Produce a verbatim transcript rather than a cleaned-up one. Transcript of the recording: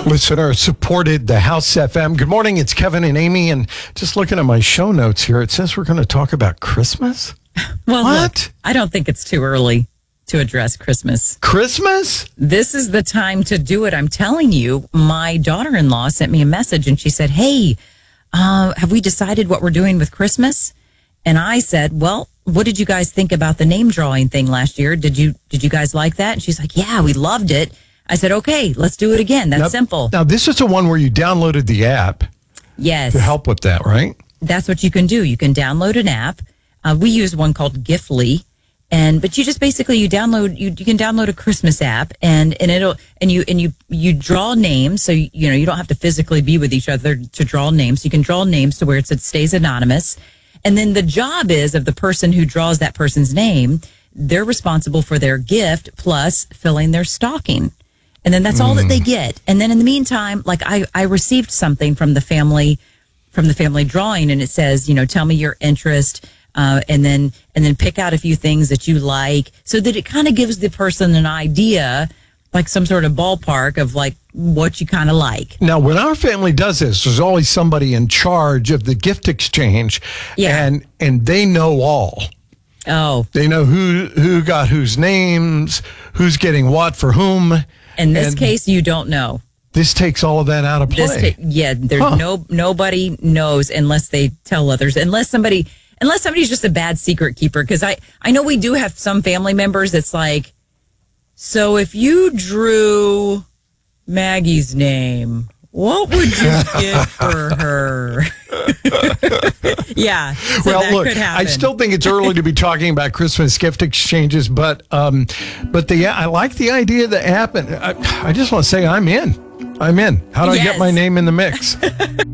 Listener supported the House F M. Good morning, it's Kevin and Amy, and just looking at my show notes here, it says we're going to talk about Christmas? Well, What? look, I don't think it's too early to address Christmas. Christmas? This is the time to do it. I'm telling you, my daughter-in-law sent me a message and she said, hey, uh, have we decided what we're doing with Christmas? And I said, well, what did you guys think about the name drawing thing last year? Did you did you guys like that? And she's like, yeah, we loved it. I said, okay, let's do it again. That's now, simple. Now, this is the one where you downloaded the app Yes. to help with that, right? That's what you can do. You can download an app. Uh, we use one called Giftly. And but you just basically you download you, you can download a Christmas app and, and it'll and you and you you draw names, so you, you know you don't have to physically be with each other to draw names. You can draw names to where it's, it stays anonymous. And then the job is of the person who draws that person's name, they're responsible for their gift plus filling their stocking. And then that's all that they get. And then in the meantime, like I, I received something from the family, from the family drawing, and it says, you know, tell me your interest, uh, and then and then pick out a few things that you like, so that it kind of gives the person an idea, like some sort of ballpark of like what you kind of like. Now, when our family does this, there's always somebody in charge of the gift exchange, Yeah. and and they know all. Oh, They know who who got whose names, who's getting what for whom. in this And case, you don't know. This takes all of that out of play. This ta- yeah, there's Huh. no nobody knows unless they tell others. Unless somebody, unless somebody's just a bad secret keeper. Because I I know we do have some family members that's like, so if you drew Maggie's name, what would you get for her? Yeah, so well, that look, could happen. I still think it's early to be talking about Christmas gift exchanges, but um, but the I like the idea of the app, and I, I just want to say I'm in. I'm in. How do I Yes. get my name in the mix?